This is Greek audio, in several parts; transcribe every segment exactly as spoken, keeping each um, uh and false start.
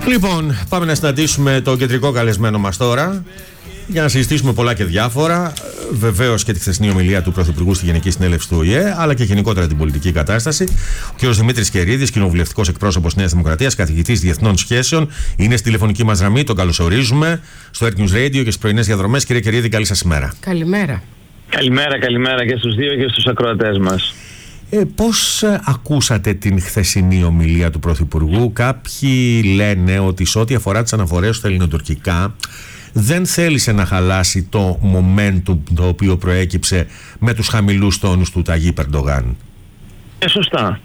Λοιπόν, πάμε να συναντήσουμε τον κεντρικό καλεσμένο μας τώρα για να συζητήσουμε πολλά και διάφορα. Βεβαίως και τη χθεσινή ομιλία του Πρωθυπουργού στη Γενική Συνέλευση του Ο Η Ε, αλλά και γενικότερα την πολιτική κατάσταση. Ο κ. Δημήτρης Κερίδης, κοινοβουλευτικός εκπρόσωπος Νέας Δημοκρατίας, καθηγητής διεθνών σχέσεων, είναι στη τηλεφωνική μας γραμμή. Τον καλωσορίζουμε στο Earth News Radio και στις πρωινές διαδρομές. Κύριε Κερίδη, καλή σας ημέρα. Καλημέρα. Καλημέρα, καλημέρα και στους δύο και στους ακροατές μας. Ε, πώς ε, ακούσατε την χθεσινή ομιλία του Πρωθυπουργού? Κάποιοι λένε ότι σε ό,τι αφορά τις αναφορές στα ελληνοτουρκικά δεν θέλησε να χαλάσει το momentum το οποίο προέκυψε με τους χαμηλούς τόνους του Ταγίπ Ερντογάν. Ε, σωστά.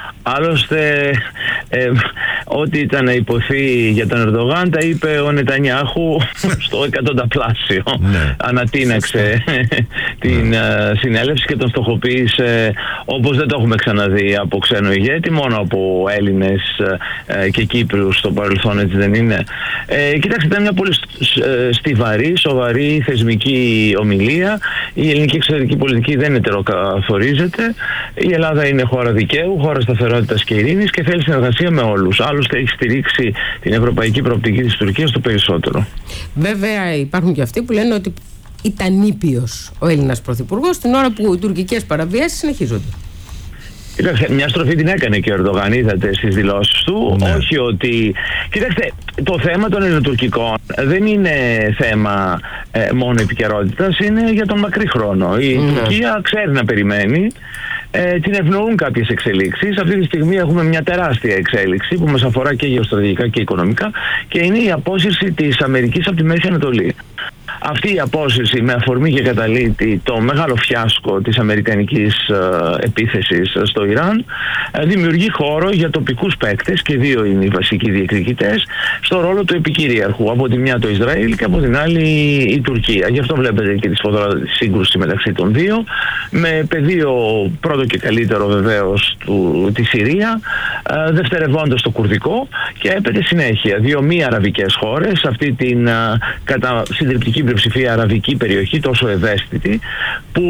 Άλλωστε, ε, ό,τι ήταν να υποθεί για τον Ερντογάν τα είπε ο Νετανιάχου στο εκατονταπλάσιο. Ναι. Ανατείναξε την ναι. uh, συνέλευση και τον στοχοποίησε όπως δεν το έχουμε ξαναδεί από ξένο ηγέτη, μόνο από Έλληνες uh, και Κύπριους στο παρελθόν, έτσι δεν είναι? Ε, κοιτάξτε, ήταν μια πολύ στιβαρή, σοβαρή θεσμική ομιλία. Η ελληνική εξωτερική πολιτική δεν ετεροκαθορίζεται. Η Ελλάδα είναι χώρα δικαίου, χώρα σταθερότητας και ειρήνης και θέλει συνεργασία με όλους. Άλλωστε έχει στηρίξει την ευρωπαϊκή προοπτική της Τουρκίας το περισσότερο. Βέβαια υπάρχουν και αυτοί που λένε ότι ήταν ήπιος ο Έλληνας Πρωθυπουργός την ώρα που οι τουρκικές παραβιάσεις συνεχίζονται. Κοιτάξτε, μια στροφή την έκανε και ο Ερντογάν, είδατε στις δηλώσεις του. Ναι. Όχι ότι... Κοιτάξτε, το θέμα των ελληνοτουρκικών δεν είναι θέμα ε, μόνο επικαιρότητας, είναι για τον μακρύ χρόνο. Η ναι. Τουρκία ξέρει να περιμένει. Ε, την ευνοούν κάποιες εξελίξεις. Αυτή τη στιγμή έχουμε μια τεράστια εξέλιξη που μας αφορά και γεωστρατηγικά και οικονομικά και είναι η απόσυρση της Αμερικής από τη Μέση Ανατολή. Αυτή η απόσυρση με αφορμή και καταλήτη το μεγάλο φιάσκο της αμερικανικής ε, επίθεσης στο Ιράν ε, δημιουργεί χώρο για τοπικούς παίκτες, και δύο είναι οι βασικοί διεκδικητές, στο ρόλο του επικυρίαρχου. Από τη μια το Ισραήλ και από την άλλη η Τουρκία. Γι' αυτό βλέπετε και τη σφοδρά σύγκρουση μεταξύ των δύο, με πεδίο πρώτο και καλύτερο βεβαίως του, τη Συρία, ε, δευτερευόντως το κουρδικό, και έπεται συνέχεια δύο μη αραβικές χώρες, αυτή την ε, κατά συντριπτική πλειοψηφία αραβική περιοχή, τόσο ευαίσθητη, που,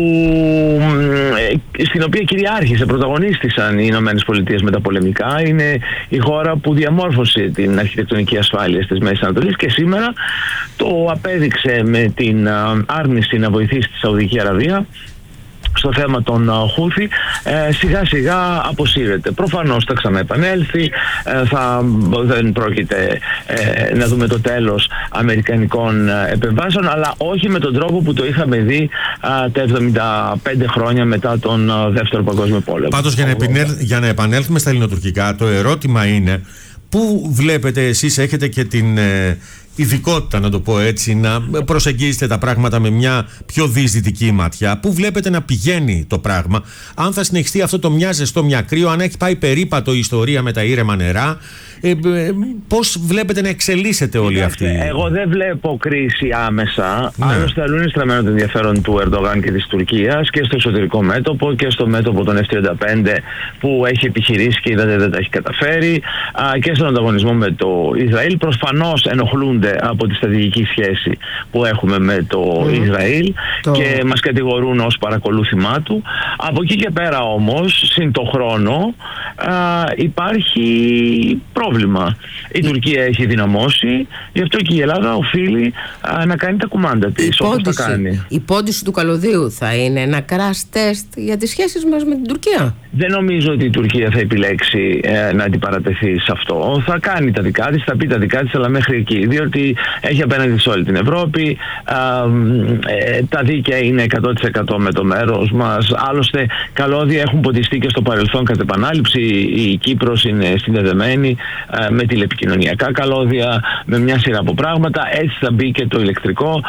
ε, στην οποία κυριάρχησε, πρωταγωνίστησαν οι Ηνωμένες Πολιτείες μεταπολεμικά. Είναι η χώρα που διαμόρφωσε την αρχιτεκτονική ασφάλεια της Μέσης Ανατολής και σήμερα το απέδειξε με την άρνηση να βοηθήσει τη Σαουδική Αραβία στο θέμα των Χούθι. ε, σιγά σιγά αποσύρεται. Προφανώς θα ξαναεπανέλθει, ε, θα, δεν πρόκειται ε, να δούμε το τέλος αμερικανικών επεμβάσεων, αλλά όχι με τον τρόπο που το είχαμε δει ε, τα εβδομήντα πέντε χρόνια μετά τον ε, Δεύτερο Παγκόσμιο Πόλεμο. Πάντως για να, επινέλ, για να επανέλθουμε στα ελληνοτουρκικά, το ερώτημα είναι πού βλέπετε εσείς, έχετε και την ε, ειδικότητα, να το πω έτσι, να προσεγγίζετε τα πράγματα με μια πιο διεισδυτική ματιά? Πού βλέπετε να πηγαίνει το πράγμα? Αν θα συνεχιστεί αυτό το μια ζεστό μια κρύο, αν έχει πάει περίπατο η ιστορία με τα ήρεμα νερά, ε, ε, πώς βλέπετε να εξελίσσεται όλη αυτή? Εγώ δεν βλέπω κρίση άμεσα. Ναι. Άλλωστε αλλού είναι στραμμένο το ενδιαφέρον του Ερντογάν και της Τουρκίας και στο εσωτερικό μέτωπο και στο μέτωπο των εφ τριάντα πέντε που έχει επιχειρήσει και είδατε δεν τα έχει καταφέρει, α, και στον ανταγωνισμό με το Ισραήλ. Προφανώς ενοχλούνται από τη στρατηγική σχέση που έχουμε με το mm. Ισραήλ το... και μας κατηγορούν ως παρακολούθημά του. Από εκεί και πέρα όμως, συν το χρόνο, α, υπάρχει πρόβλημα. Η Τουρκία έχει δυναμώσει, γι' αυτό και η Ελλάδα οφείλει α, να κάνει τα κουμάντα της, όπως τα κάνει. Η πόντιση του καλωδίου θα είναι ένα crash test για τις σχέσεις μας με την Τουρκία? Δεν νομίζω ότι η Τουρκία θα επιλέξει ε, να αντιπαρατεθεί σε αυτό. Θα κάνει τα δικά της, θα πει τα δικά της, αλλά μέχρι εκεί. Διότι έχει απέναντι σε όλη την Ευρώπη. Α, ε, τα δίκαια είναι εκατό τοις εκατό με το μέρος μας. Άλλωστε, καλώδια έχουν ποντιστεί και στο παρελθόν κατ' επανάληψη. Η Κύπρος είναι συνδεδεμένη ε, με τηλεπικοινωνιακά καλώδια, με μια σειρά από πράγματα. Έτσι θα μπει και το ηλεκτρικό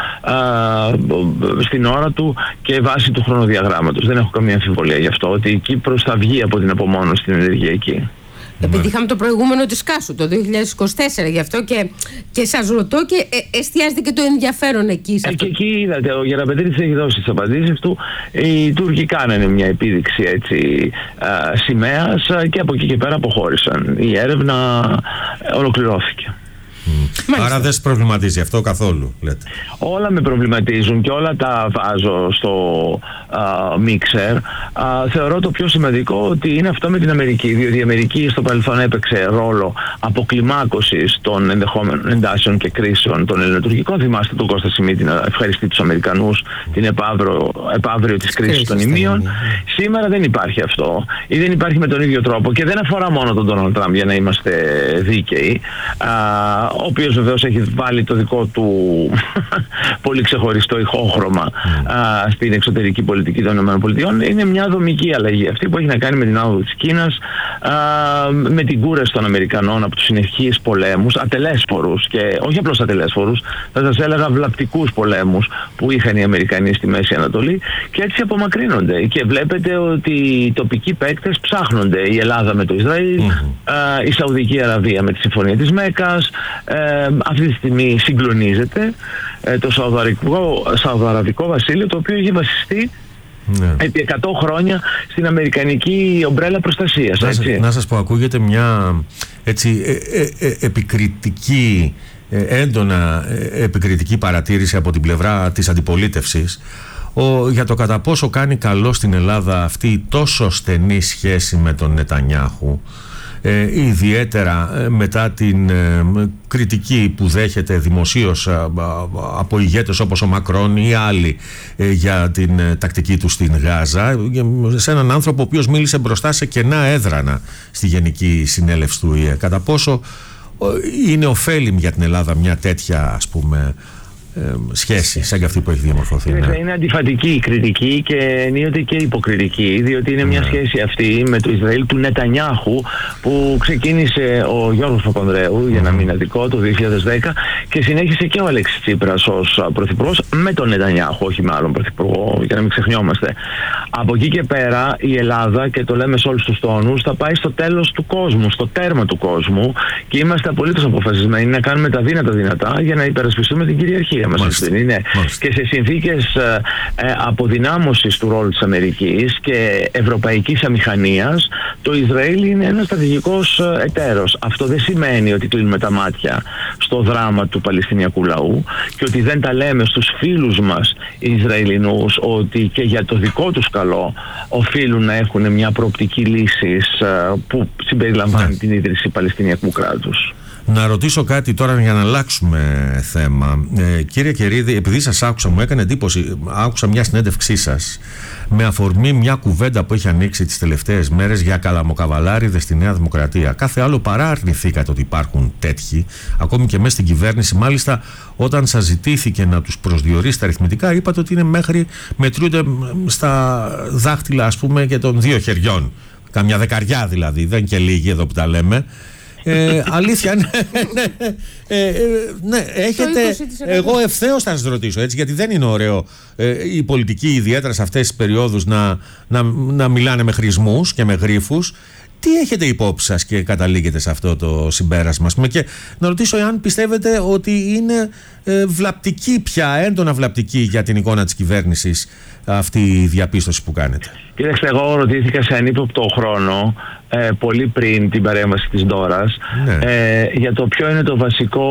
ε, στην ώρα του και βάσει του χρονοδιαγράμματος. Δεν έχω καμία αμφιβολία γι' αυτό, ότι η Κύπρος θα βγει από την απομόνωση στην ενεργειακή. Επειδή είχαμε το προηγούμενο της Κάσου το δύο χιλιάδες είκοσι τέσσερα, γι' αυτό και, και σας ρωτώ και ε, εστιάζεται και το ενδιαφέρον εκεί σε αυτό. Ε, και εκεί είδατε, ο Γεραπετρίτης έχει δώσει τις απαντήσεις του. Οι Τούρκοι κάνανε μια επίδειξη έτσι α, σημαίας και από εκεί και πέρα αποχώρησαν. Η έρευνα ολοκληρώθηκε. Mm. Άρα δεν σε προβληματίζει αυτό καθόλου, λέτε? Όλα με προβληματίζουν και όλα τα βάζω στο α, μίξερ. Α, θεωρώ το πιο σημαντικό ότι είναι αυτό με την Αμερική, διότι η Αμερική στο παρελθόν έπαιξε ρόλο αποκλιμάκωσης των ενδεχόμενων εντάσεων και κρίσεων των ελληνοτουρκικών. Θυμάστε τον Κώστα Σιμίτη να ευχαριστεί τους Αμερικανούς την επαύριο, επαύριο της κρίσης των ημείων. Σήμερα δεν υπάρχει αυτό ή δεν υπάρχει με τον ίδιο τρόπο, και δεν αφορά μόνο τον Ντόναλντ Τραμπ, για να είμαστε δίκαιοι, α, ο οποίος βεβαίως έχει βάλει το δικό του πολύ ξεχωριστό ηχόχρωμα mm. α, στην εξωτερική πολιτική των ΗΠΑ. Είναι μια δομική αλλαγή αυτή που έχει να κάνει με την άνοδο της Κίνας, α, με την κούραση των Αμερικανών από τους συνεχείς πολέμους, ατελέσφορους, και όχι απλώς ατελέσφορους, θα σας έλεγα βλαπτικούς πολέμους που είχαν οι Αμερικανοί στη Μέση Ανατολή, και έτσι απομακρύνονται. Και βλέπετε ότι οι τοπικοί παίκτες ψάχνονται. Η Ελλάδα με το Ισραήλ, mm-hmm. α, η Σαουδική Αραβία με τη Συμφωνία της Μέκας, ε, αυτή τη στιγμή συγκλονίζεται ε, το Σαουδαραβικό, Σαουδαραβικό Βασίλειο, το οποίο είχε βασιστεί ναι. επί εκατό χρόνια στην αμερικανική ομπρέλα προστασίας. Να, έτσι. να σας πω, ακούγεται μια έτσι, ε, ε, ε, επικριτική, ε, έντονα ε, επικριτική παρατήρηση από την πλευρά της αντιπολίτευσης ο, για το κατά πόσο κάνει καλό στην Ελλάδα αυτή η τόσο στενή σχέση με τον Νετανιάχου. Ε, ιδιαίτερα ε, μετά την ε, κριτική που δέχεται δημοσίως ε, από ηγέτες όπως ο Μακρόν ή άλλοι ε, για την ε, τακτική του στην Γάζα, ε, σε έναν άνθρωπο ο οποίος μίλησε μπροστά σε κενά έδρανα στη Γενική Συνέλευση του ΟΗΕ. Κατά πόσο ε, είναι ωφέλιμη για την Ελλάδα μια τέτοια, ας πούμε, Ε, σχέση σαν και αυτή που έχει διαμορφωθεί? Είναι, ναι. είναι αντιφατική η κριτική και ενίοτε και υποκριτική, διότι είναι μια ναι. σχέση αυτή με το Ισραήλ του Νετανιάχου που ξεκίνησε ο Γιώργος Παπανδρέου, για να μην αδικό, το δύο χιλιάδες δέκα, και συνέχισε και ο Αλέξης Τσίπρας ως πρωθυπουργός με τον Νετανιάχου, όχι με άλλον πρωθυπουργό, για να μην ξεχνιόμαστε. Από εκεί και πέρα η Ελλάδα, και το λέμε σε όλους τους τόνους, θα πάει στο τέλος του κόσμου, στο τέρμα του κόσμου, και είμαστε απολύτως αποφασισμένοι να κάνουμε τα δύνατα δυνατά για να υπερασπιστούμε την κυριαρχία. Είναι. Και σε συνθήκες ε, ε, αποδυνάμωσης του ρόλου της Αμερικής και ευρωπαϊκής αμηχανίας, το Ισραήλ είναι ένας στρατηγικός εταίρος. Αυτό δεν σημαίνει ότι κλείνουμε τα μάτια στο δράμα του Παλαιστινιακού λαού και ότι δεν τα λέμε στους φίλους μας Ισραηλινούς ότι και για το δικό τους καλό οφείλουν να έχουν μια προοπτική λύσης ε, που συμπεριλαμβάνει την ίδρυση Παλαιστινιακού κράτους. Να ρωτήσω κάτι τώρα για να αλλάξουμε θέμα. Ε, κύριε Κερίδη, επειδή σας άκουσα, μου έκανε εντύπωση, άκουσα μια συνέντευξή σας με αφορμή μια κουβέντα που έχει ανοίξει τις τελευταίες μέρες για καλαμοκαβαλάριδες στη Νέα Δημοκρατία. Κάθε άλλο παρά αρνηθήκατε ότι υπάρχουν τέτοιοι, ακόμη και μέσα στην κυβέρνηση. Μάλιστα, όταν σας ζητήθηκε να τους προσδιορίσετε αριθμητικά, είπατε ότι είναι μέχρι, μετρούνται στα δάχτυλα, ας πούμε, και των δύο χεριών. Καμιά δεκαριά δηλαδή, δεν και λίγοι εδώ που τα λέμε. Ε, αλήθεια, ναι, ναι, ε, ε, ναι, έχετε, εγώ ευθέως θα σας ρωτήσω, έτσι, γιατί δεν είναι ωραίο ε, οι πολιτικοί, ιδιαίτερα σε αυτές τις περιόδους, να, να, να μιλάνε με χρησμούς και με γρίφους. Τι έχετε υπόψη σας και καταλήγετε σε αυτό το συμπέρασμα? Και να ρωτήσω εάν πιστεύετε ότι είναι ε, βλαπτική πια, έντονα βλαπτική για την εικόνα της κυβέρνησης αυτή η διαπίστωση που κάνετε. Κοίταξτε, εγώ ρωτήθηκα σε ανύποπτο χρόνο, ε, πολύ πριν την παρέμβαση της Ντόρας, ναι. ε, για το ποιο είναι το βασικό,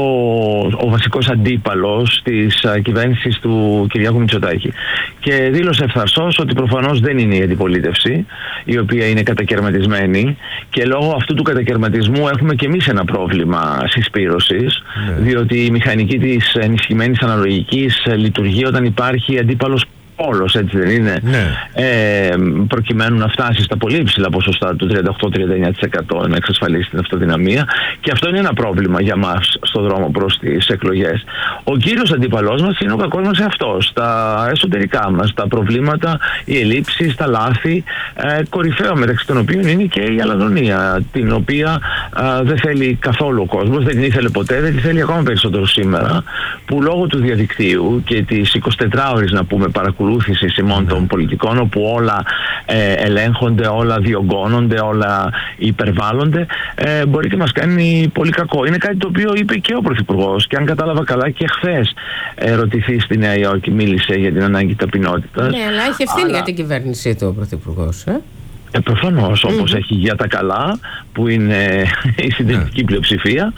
ο βασικός αντίπαλος της uh, κυβέρνησης του Κυριάκου Μητσοτάκη. Και δήλωσε ευθαρσώς ότι προφανώς δεν είναι η αντιπολίτευση, η οποία είναι κατακαιρματισμένη, και λόγω αυτού του κατακαιρματισμού έχουμε και εμείς ένα πρόβλημα συσπήρωσης, ναι. διότι η μηχανική της ενισχυμένης αναλογικής λειτουργεί όταν υπάρχει αντίπαλος όλος, έτσι δεν είναι, ναι. ε, προκειμένου να φτάσει στα πολύ υψηλά ποσοστά του τριάντα οκτώ με τριάντα εννιά τοις εκατό, να εξασφαλίσει την αυτοδυναμία, και αυτό είναι ένα πρόβλημα για μας στον δρόμο προς τις εκλογές. Ο κύριος αντίπαλός μας είναι ο κακός μας εαυτός, τα εσωτερικά μας, τα προβλήματα, οι ελλείψεις, τα λάθη, ε, κορυφαίο μεταξύ των οποίων είναι και η αλαζονία, την οποία ε, δεν θέλει καθόλου ο κόσμος, δεν την ήθελε ποτέ, δεν την θέλει ακόμα περισσότερο σήμερα, που λόγω του διαδικτύου και της εικοσιτετράωρης, να πούμε, παρακολούθησης ημών των πολιτικών, όπου όλα ε, ελέγχονται, όλα διωγγώνονται, όλα υπερβάλλονται, ε, μπορεί και μας κάνει πολύ κακό. Είναι κάτι το οποίο είπε και ο Πρωθυπουργός, και αν κατάλαβα καλά και χθες ερωτηθεί στη Νέα Υόρκη, μίλησε για την ανάγκη ταπεινότητας. Ναι, αλλά έχει ευθύνη αλλά... για την κυβέρνησή του ο Πρωθυπουργός, ε? Ε, προφανώς, όπως mm-hmm. έχει για τα καλά, που είναι η συντηρητική yeah. πλειοψηφία,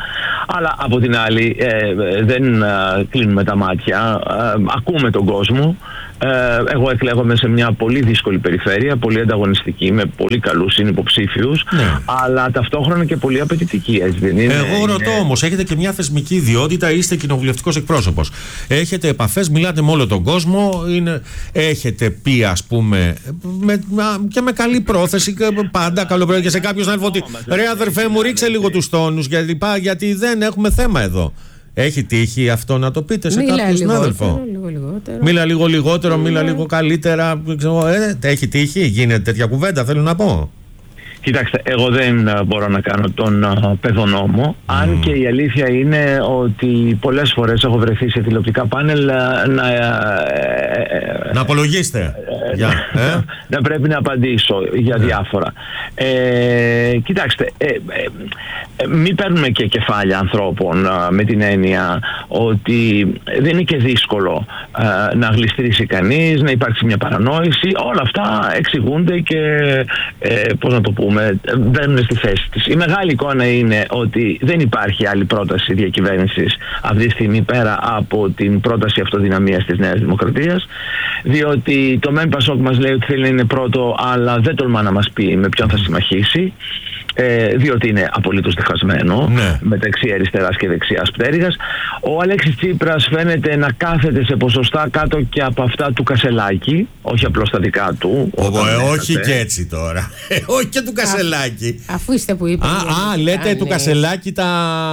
Αλλά από την άλλη ε, δεν ε, κλείνουμε τα μάτια, ε, ακούμε τον κόσμο. Ε, εγώ εκλέγομαι σε μια πολύ δύσκολη περιφέρεια, πολύ ανταγωνιστική, με πολύ καλούς συνυποψήφιους, ναι. αλλά ταυτόχρονα και πολύ απαιτητική. Έτσι δεν είναι? Εγώ ρωτώ είναι... όμως, έχετε και μια θεσμική ιδιότητα, είστε κοινοβουλευτικός εκπρόσωπος. Έχετε επαφές, μιλάτε με όλο τον κόσμο, είναι, έχετε πει, ας πούμε, με, και με καλή πρόθεση, πάντα καλό πρόθεση, και σε κάποιον να ότι ρε αδερφέ μου, ρίξε λίγο τους τόνους, γιατί, γιατί δεν έχουμε θέμα εδώ. Έχει τύχει αυτό να το πείτε σε μίλα κάποιον συνάδελφο? Λίγο λιγότερο. Μίλα λίγο λιγότερο, μίλα λίγο καλύτερα. Ε, έχει τύχει, γίνεται τέτοια κουβέντα, θέλω να πω. Κοιτάξτε, εγώ δεν μπορώ να κάνω τον παιδονόμο, mm. αν και η αλήθεια είναι ότι πολλές φορές έχω βρεθεί σε τηλεοπτικά πάνελ να... Να απολογίστε. να, ε? να πρέπει να απαντήσω για διάφορα. Ε, κοιτάξτε, ε, ε, ε, μην παίρνουμε και κεφάλια ανθρώπων με την έννοια ότι δεν είναι και δύσκολο ε, να γλιστρήσει κανείς, να υπάρξει μια παρανόηση. Όλα αυτά εξηγούνται και ε, πώς να το πούμε, μπαίνουν στη θέση της. Η μεγάλη εικόνα είναι ότι δεν υπάρχει άλλη πρόταση διακυβέρνησης αυτή τη στιγμή πέρα από την πρόταση αυτοδυναμίας της Νέας Δημοκρατίας, διότι το ΜΕΝ Πασόκ μας λέει ότι θέλει να είναι πρώτο, αλλά δεν τολμά να μας πει με ποιον θα συμμαχίσει, ε, διότι είναι απολύτως διχασμένο, ναι. μεταξύ αριστεράς και δεξιάς πτέρυγας. Ο Αλέξης Τσίπρας φαίνεται να κάθεται σε ποσοστά κάτω και από αυτά του Κασελάκη, όχι απλώς τα δικά του. Ο, ε, όχι και έτσι τώρα. Ε, όχι και του Κασελάκη. Α, αφού είστε που είπατε. Α, α λέτε ναι. του Κασελάκη τα...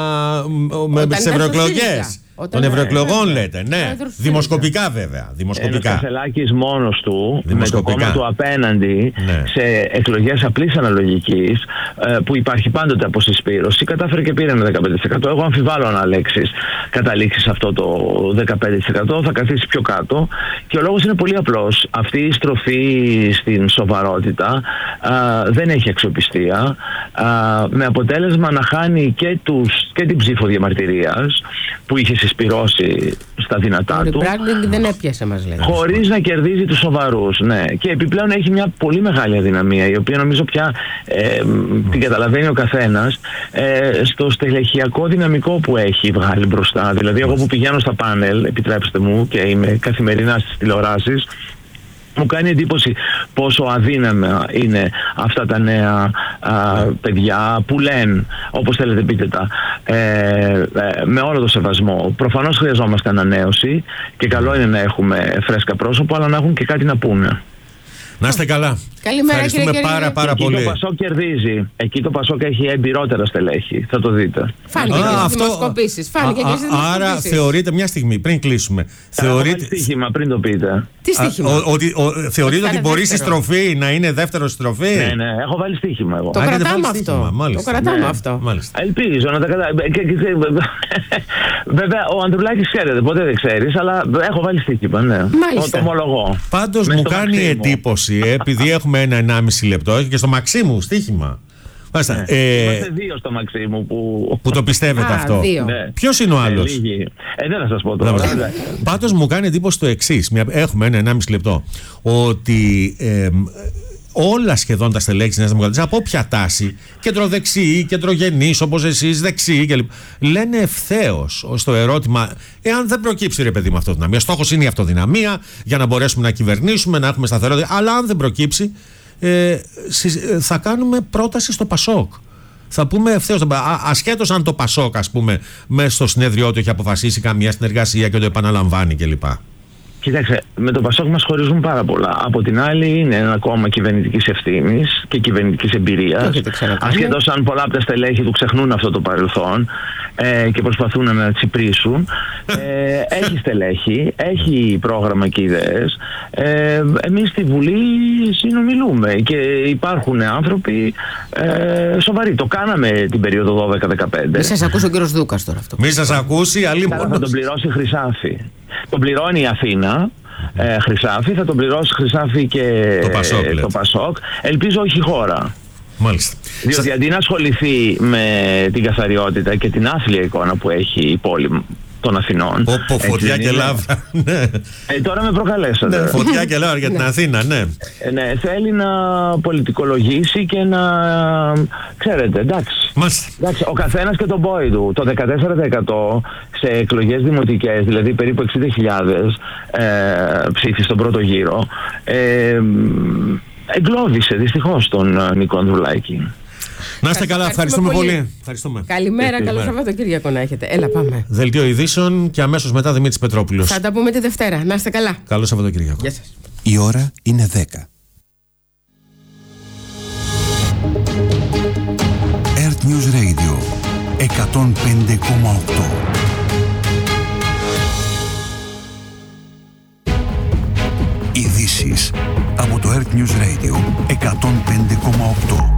με τις ευρωεκλογές. Των ευρωεκλογών λέτε, ναι. Δημοσκοπικά βέβαια. Δημοσκοπικά. Ο Κασελάκης μόνος του, με το κόμμα του απέναντι, ναι. σε εκλογές απλής αναλογικής, που υπάρχει πάντοτε αποσυσπήρωση, κατάφερε και πήρε ένα δεκαπέντε τοις εκατό. Εγώ αμφιβάλλω αν Αλέξης καταλήξει σε αυτό το δεκαπέντε τοις εκατό, θα καθίσει πιο κάτω. Και ο λόγος είναι πολύ απλός. Αυτή η στροφή στην σοβαρότητα α, δεν έχει αξιοπιστία, α, με αποτέλεσμα να χάνει και, τους, και την ψήφο διαμαρτυρίας που είχε συσπυρώσει στα δυνατά του. Δεν έπιασε, μας λέει. Χωρίς να κερδίζει τους σοβαρούς. Ναι. Και επιπλέον έχει μια πολύ μεγάλη αδυναμία, η οποία νομίζω πια ε, την καταλαβαίνει ο καθένας, ε, στο στελεχειακό δυναμικό που έχει βγάλει μπροστά. Δηλαδή, εγώ που πηγαίνω στα πάνελ, επιτρέψτε μου, και είμαι καθημερινά στις τηλεοράσεις, μου κάνει εντύπωση πόσο αδύναμα είναι αυτά τα νέα α, παιδιά που λένε, όπως θέλετε πείτε τα, ε, ε, με όλο το σεβασμό. Προφανώς χρειαζόμαστε ανανέωση και καλό είναι να έχουμε φρέσκα πρόσωπα, αλλά να έχουν και κάτι να πούνε. Να είστε καλά. Καλημέρα, ευχαριστούμε κύριε, πάρα, πάρα εκεί πολύ. Εκεί το Πασόκ κερδίζει. Εκεί το Πασόκ έχει εμπειρότερα στελέχη. Θα το δείτε. Φάνηκε και στις δημοσκοπήσεις. Φάνηκε και στις δημοσκοπήσεις. Άρα θεωρείτε, μια στιγμή πριν κλείσουμε. Θεωρείτε... Έχω στοίχημα πριν το πείτε. Τι στοίχημα? Θεωρείτε ότι μπορεί η στροφή να είναι δεύτερο στροφή? Ναι, ναι, έχω βάλει στοίχημα εγώ. Το κρατάμε αυτό. Το κρατάμε αυτό. Ελπίζω να τα καταλάβει. Βέβαια, ο Ανδρουλάκης ξέρετε, ποτέ δεν ξέρεις, αλλά έχω βάλει στοίχημα, ναι. Το ομολογώ. Πάντως μου κάνει εντύπωση, επειδή έχουμε ένα ενάμιση λεπτό και στο Μαξίμου στοίχημα. Μάλιστα. Ναι. Ε, Είμαστε δύο στο Μαξίμου που... που το πιστεύετε. Α, αυτό. Ναι. Ποιος είναι ο άλλος? Ε, ε, δεν θα σας πω τώρα. Πάντως μου κάνει εντύπωση το εξής. Έχουμε ένα ενάμιση λεπτό. Ότι ε, όλα σχεδόν τα στελέχη της Νέας Δημοκρατίας, από όποια τάση, κεντροδεξιοί, κεντρογενείς όπως εσείς, δεξιοί κλπ, λένε ευθέως στο ερώτημα, εάν δεν προκύψει ρε παιδί με αυτοδυναμία, στόχος είναι η αυτοδυναμία για να μπορέσουμε να κυβερνήσουμε, να έχουμε σταθερότητα, αλλά αν δεν προκύψει, ε, θα κάνουμε πρόταση στο Πασόκ. Θα πούμε ευθέως, ασχέτως αν το Πασόκ, ας πούμε, μέσα στο συνέδριό του έχει αποφασίσει καμία συνεργασία και το επαναλαμβάνει κλπ. Κοιτάξτε, με το Πασόκ μας χωρίζουν πάρα πολλά. Από την άλλη, είναι ένα κόμμα κυβερνητικής ευθύνης και κυβερνητικής εμπειρίας. Ασχέτως αν πολλά από τα στελέχη του ξεχνούν αυτό το παρελθόν ε, και προσπαθούν να τσιπρίσουν. Ε, έχει στελέχη, έχει πρόγραμμα και ιδέες. Ε, εμείς στη Βουλή συνομιλούμε και υπάρχουν άνθρωποι ε, σοβαροί. Το κάναμε την περίοδο δώδεκα δεκαπέντε. Μη σας ακούσει ο κύριος Δούκας τώρα αυτό. Μη σας ακούσει, αλλή μόνος. Θα τον πληρώσει Χρυσάφη. Τον πληρώνει η Αθήνα, ε, Χρυσάφη, θα τον πληρώσει Χρυσάφη και το Πασόκ. Ε, το Πασόκ. Ελπίζω όχι η χώρα. Μάλιστα. Διότι αντί να ασχοληθεί με την καθαριότητα και την άθλια εικόνα που έχει η πόλη των Αθηνών. Πω, φωτιά και λάβα. Ναι. Ε, τώρα με προκαλέσατε. Ναι, φωτιά και λάβα για την Αθήνα, ναι. Ε, ναι. Θέλει να πολιτικολογήσει και να. Ξέρετε, εντάξει. εντάξει ο καθένας και τον πόη του. Το δεκατέσσερα τοις εκατό σε εκλογές δημοτικές, δηλαδή περίπου εξήντα χιλιάδες ε, ψήφοι στον πρώτο γύρο, ε, εγκλώβησε δυστυχώς τον Νίκο Ανδρουλάκη. Να είστε καλά, ευχαριστούμε, ευχαριστούμε πολύ. πολύ. Ευχαριστούμε. Καλημέρα, καλό Σαββατοκύριακο να έχετε. Έλα, πάμε. Δελτίο ειδήσεων και αμέσως μετά Δημήτρης Πετρόπουλος. Θα τα πούμε τη Δευτέρα. Να είστε καλά. Καλό Σαββατοκύριακο. Γεια σας. Η ώρα είναι δέκα. Earth News Radio εκατόν πέντε κόμμα οκτώ. Ειδήσεις από το Earth News Radio εκατόν πέντε κόμμα οκτώ.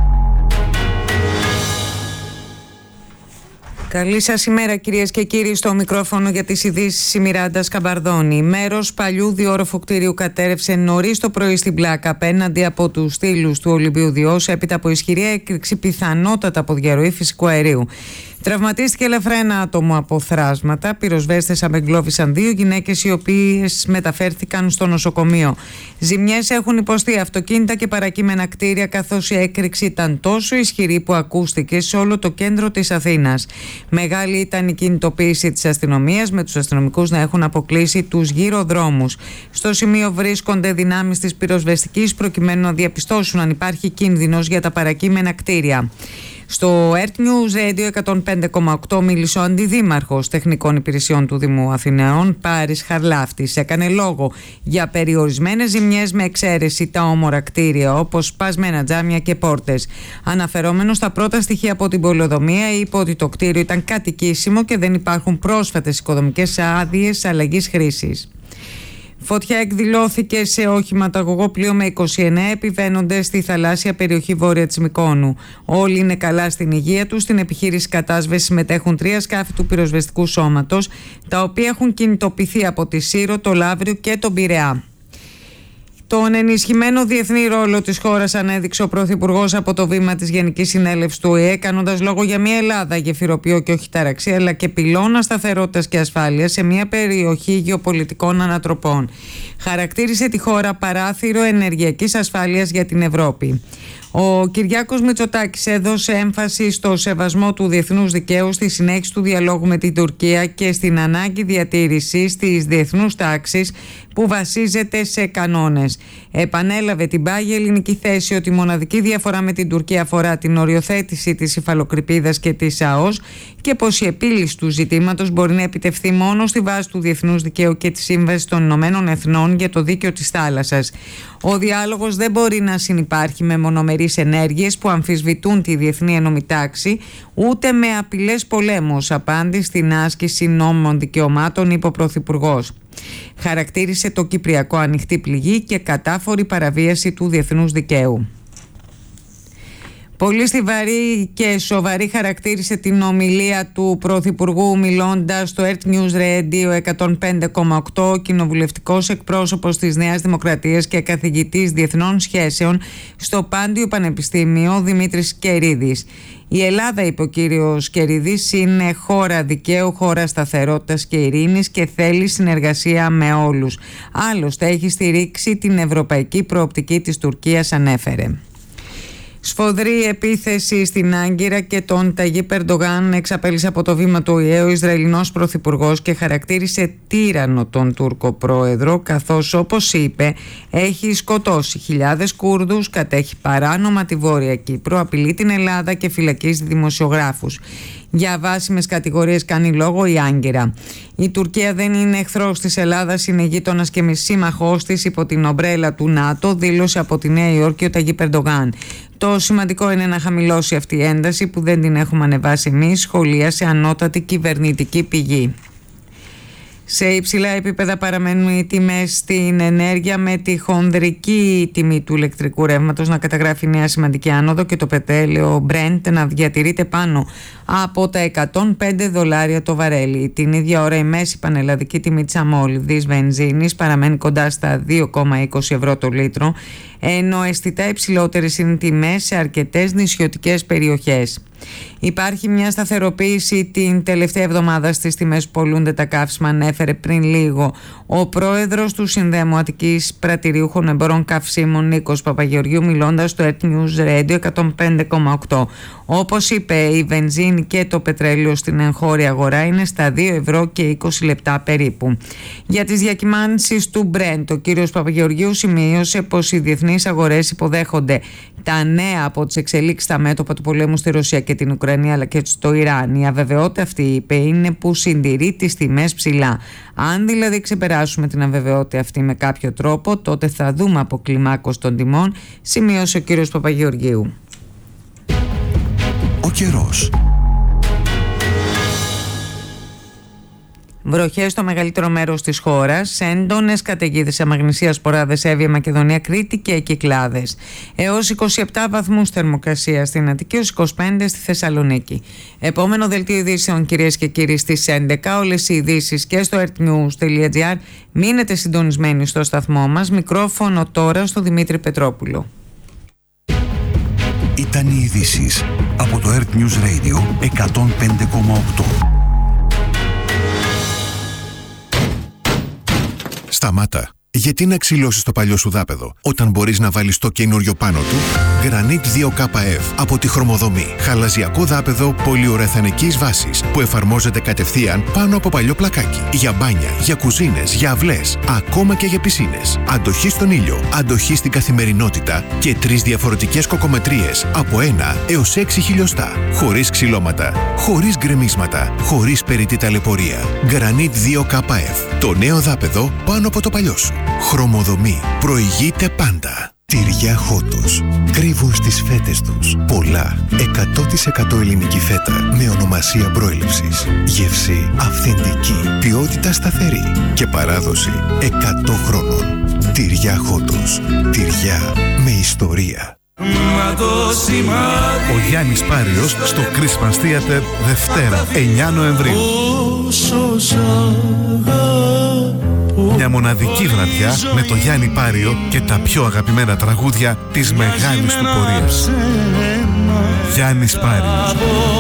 Καλή σας ημέρα, κυρίες και κύριοι. Στο μικρόφωνο για τις ειδήσεις η Μιράντα Σκαμπαρδόνη. Μέρος παλιού διόροφου κτηρίου κατέρευσε νωρίς το πρωί στην Πλάκα απέναντι από τους στήλους του Ολυμπίου Διός, έπειτα από ισχυρή έκρηξη πιθανότατα από διαρροή φυσικού αερίου. Τραυματίστηκε ελαφρά ένα άτομο από θράσματα. Πυροσβέστες απεγκλώβησαν δύο γυναίκες οι οποίες μεταφέρθηκαν στο νοσοκομείο. Ζημιές έχουν υποστεί αυτοκίνητα και παρακείμενα κτίρια, καθώς η έκρηξη ήταν τόσο ισχυρή που ακούστηκε σε όλο το κέντρο της Αθήνας. Μεγάλη ήταν η κινητοποίηση της αστυνομίας, με τους αστυνομικούς να έχουν αποκλείσει τους γύρω δρόμους. Στο σημείο βρίσκονται δυνάμεις της πυροσβεστικής προκειμένου να διαπιστώσουν αν υπάρχει κίνδυνος για τα παρακείμενα κτίρια. Στο Earth News Radio εκατόν πέντε κόμμα οκτώ μίλησε ο αντιδήμαρχος τεχνικών υπηρεσιών του Δήμου Αθηναίων, Πάρης Χαρλάφτης. Έκανε λόγο για περιορισμένες ζημιές με εξαίρεση τα όμορα κτίρια, όπως σπασμένα τζάμια και πόρτες. Αναφερόμενος στα πρώτα στοιχεία από την πολεοδομία, είπε ότι το κτίριο ήταν κατοικήσιμο και δεν υπάρχουν πρόσφατες οικοδομικές άδειες αλλαγής χρήσης. Φωτιά εκδηλώθηκε σε οχηματαγωγό πλοίο με είκοσι εννέα επιβαίνοντες στη θαλάσσια περιοχή βόρεια της Μυκόνου. Όλοι είναι καλά στην υγεία τους. Στην επιχείρηση κατάσβεσης συμμετέχουν τρία σκάφη του πυροσβεστικού σώματος, τα οποία έχουν κινητοποιηθεί από τη Σύρο, το Λαύριο και τον Πειραιά. Τον ενισχυμένο διεθνή ρόλο της χώρας ανέδειξε ο Πρωθυπουργός από το βήμα της Γενικής Συνέλευσης του Ο Ε Ε, κάνοντας λόγο για μια Ελλάδα γεφυροποιό και όχι τάραξη, αλλά και πυλώνα σταθερότητας και ασφάλειας σε μια περιοχή γεωπολιτικών ανατροπών. Χαρακτήρισε τη χώρα παράθυρο ενεργειακής ασφάλειας για την Ευρώπη. Ο Κυριάκος Μητσοτάκης έδωσε έμφαση στο σεβασμό του διεθνούς δικαίου, στη συνέχιση του διαλόγου με την Τουρκία και στην ανάγκη διατήρησης της διεθνούς τάξης που βασίζεται σε κανόνες. Επανέλαβε την πάγια ελληνική θέση ότι η μοναδική διαφορά με την Τουρκία αφορά την οριοθέτηση της υφαλοκρηπίδας και της ΑΟΣ και πως η επίλυση του ζητήματος μπορεί να επιτευχθεί μόνο στη βάση του διεθνούς δικαίου και της Σύμβασης των Ηνωμένων Εθνών για το δίκαιο της θάλασσας. Ο διάλογος δεν μπορεί να συνυπάρχει με μονομερείς ενέργειες που αμφισβητούν τη διεθνή ενόμη τάξη, ούτε με απειλές πολέμου, απάντησε στην άσκηση νόμων δικαιωμάτων, είπε ο Πρωθυπουργός. Χαρακτήρισε το Κυπριακό ανοιχτή πληγή και κατάφορη παραβίαση του διεθνούς δικαίου. Πολύ στιβαρή και σοβαρή χαρακτήρισε την ομιλία του Πρωθυπουργού μιλώντας στο Earth News Radio εκατόν πέντε κόμμα οκτώ ο κοινοβουλευτικός εκπρόσωπος της Νέας Δημοκρατίας και καθηγητής διεθνών σχέσεων στο Πάντιο Πανεπιστήμιο Δημήτρης Κερίδης. Η Ελλάδα, είπε ο κύριος Κερίδης, είναι χώρα δικαίου, χώρα σταθερότητας και ειρήνης και θέλει συνεργασία με όλους. Άλλωστε έχει στηρίξει την ευρωπαϊκή προοπτική της Τουρκίας, ανέφερε. Σφοδρή επίθεση στην Άγκυρα και τον Ταγίπ Ερντογάν εξαπέλυσε από το βήμα του Ο Ε Ε ο Ισραηλινός Πρωθυπουργός και χαρακτήρισε τύραννο τον Τούρκο πρόεδρο, καθώς, όπως είπε, έχει σκοτώσει χιλιάδες Κούρδους, κατέχει παράνομα τη Βόρεια Κύπρο, απειλεί την Ελλάδα και φυλακίζει δημοσιογράφους. Για βάσιμες κατηγορίες κάνει λόγο η Άγκυρα. Η Τουρκία δεν είναι εχθρός της Ελλάδας, είναι γείτονας και μη σύμμαχός της υπό την ομπρέλα του ΝΑΤΟ, δήλωσε από τη Νέα Υόρκη ο Ταγίπ Ερντογάν. Το σημαντικό είναι να χαμηλώσει αυτή η ένταση που δεν την έχουμε ανεβάσει εμείς, σχολίασε ανώτατη κυβερνητική πηγή. Σε υψηλά επίπεδα παραμένουν οι τιμές στην ενέργεια, με τη χονδρική τιμή του ηλεκτρικού ρεύματος να καταγράφει νέα σημαντική άνοδο και το πετρέλαιο Brent να διατηρείται πάνω από τα εκατόν πέντε δολάρια το βαρέλι. Την ίδια ώρα η μέση πανελλαδική τιμή της αμόλυβδης βενζίνης παραμένει κοντά στα δύο κόμμα είκοσι ευρώ το λίτρο, ενώ αισθητά υψηλότερες είναι τιμές σε αρκετές νησιωτικές περιοχές. Υπάρχει μια σταθεροποίηση την τελευταία εβδομάδα στις τιμές που πολλούνται τα καύσιμα, ανέφερε πριν λίγο ο πρόεδρος του Συνδέμου Αττικής Πρατηριούχων Εμπορών Καυσίμων, Νίκος Παπαγεωργίου, μιλώντας στο Earth News Radio εκατόν πέντε κόμμα οκτώ. Όπως είπε, η βενζίνη και το πετρέλαιο στην εγχώρια αγορά είναι στα δύο ευρώ και είκοσι λεπτά περίπου. Για τις διακυμάνσεις του Brent, ο κύριος Παπαγεωργίου σημείωσε πως οι διεθνείς αγορές υποδέχονται τα νέα από τις εξελίξεις στα μέτωπα του πολέμου στη Ρωσία και την Ουκρανία αλλά και στο Ιράν. Η αβεβαιότητα αυτή, είπε, είναι που συντηρεί τις τιμές ψηλά. Αν δηλαδή ξεπεράσουμε την αβεβαιότητα αυτή με κάποιο τρόπο, τότε θα δούμε αποκλιμάκωση των τιμών, σημείωσε ο κύριος Παπαγεωργίου. Ο καιρός. Βροχές στο μεγαλύτερο μέρος της χώρας, έντονες καταιγίδες σε Μαγνησία, Σποράδες, Εύβοια, Μακεδονία, Κρήτη και Κυκλάδες. Έως είκοσι επτά βαθμούς θερμοκρασία στην Αττική, έως είκοσι πέντε στη Θεσσαλονίκη. Επόμενο δελτίο ειδήσεων, κυρίες και κύριοι, στις έντεκα. Όλες οι ειδήσεις και στο earthnews.gr. Μείνετε συντονισμένοι στο σταθμό μας. Μικρόφωνο τώρα στο Δημήτρη Πετρόπουλο. Ήταν οι ειδήσεις από το Earth News Radio εκατόν πέντε κόμμα οκτώ. Σταμάτα. Γιατί να ξυλώσεις το παλιό σου δάπεδο όταν μπορείς να βάλεις το καινούριο πάνω του? Granit δύο K F από τη Χρωμοδομή. Χαλαζιακό δάπεδο πολυουρεθανικής βάσης που εφαρμόζεται κατευθείαν πάνω από παλιό πλακάκι. Για μπάνια, για κουζίνες, για αυλές, ακόμα και για πισίνες. Αντοχή στον ήλιο, αντοχή στην καθημερινότητα και τρεις διαφορετικές κοκομετρίες από ένα έως έξι χιλιοστά. Χωρίς ξυλώματα, χωρίς γκρεμίσματα, χωρίς περιττή ταλαιπωρία. Granit δύο K F. Το νέο δάπεδο πάνω από το παλιό σου. Χρωμοδομή. Προηγείται πάντα. Τυριά Χότος. Κρύβουν στις φέτες τους πολλά. εκατό τοις εκατό ελληνική φέτα με ονομασία προέλευσης. Γεύση αυθεντική. Ποιότητα σταθερή. Και παράδοση εκατό χρόνων. Τυριά Χότος. Τυριά με ιστορία. Ο Γιάννης Πάριος στο Christmas Theater Δευτέρα εννιά Νοεμβρίου. Μια μοναδική βραδιά με το Γιάννη Πάριο και τα πιο αγαπημένα τραγούδια της μεγάλης του πορείας. Γιάννης Πάριος.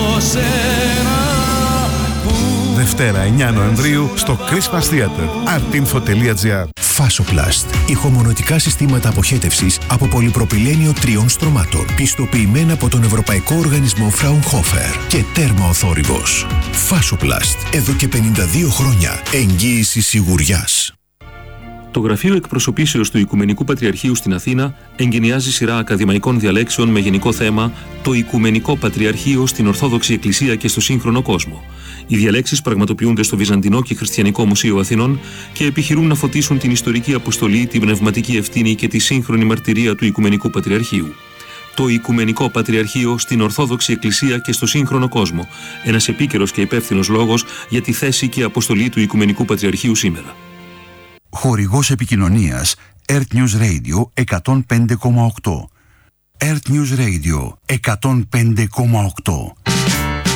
Δευτέρα εννιά Νοεμβρίου στο Christmas Theater. artinfo τελεία gr. Fasoplast. Ηχομονωτικά συστήματα αποχέτευσης από πολυπροπυλένιο τριών στρωμάτων. Πιστοποιημένα από τον Ευρωπαϊκό Οργανισμό Fraunhofer και τέρμα ο θόρυβος. Fasoplast. Εδώ και πενήντα δύο χρόνια. Εγγύηση σιγουριάς. Το Γραφείο Εκπροσωπήσεως του Οικουμενικού Πατριαρχείου στην Αθήνα εγκαινιάζει σειρά ακαδημαϊκών διαλέξεων με γενικό θέμα «Το Οικουμενικό Πατριαρχείο στην Ορθόδοξη Εκκλησία και στο σύγχρονο κόσμο». Οι διαλέξεις πραγματοποιούνται στο Βυζαντινό και Χριστιανικό Μουσείο Αθηνών και επιχειρούν να φωτίσουν την ιστορική αποστολή, την πνευματική ευθύνη και τη σύγχρονη μαρτυρία του Οικουμενικού Πατριαρχείου. Το Οικουμενικό Πατριαρχείο στην Ορθόδοξη Εκκλησία και στο σύγχρονο κόσμο. Ένας επίκαιρος και υπεύθυνος λόγος για τη θέση και αποστολή του Οικουμενικού Πατριαρχείου σήμερα. Χορηγός επικοινωνίας Earth News Radio εκατόν πέντε κόμμα οκτώ. Earth News Radio εκατόν πέντε κόμμα οκτώ.